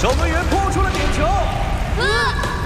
守门员扑出了点球。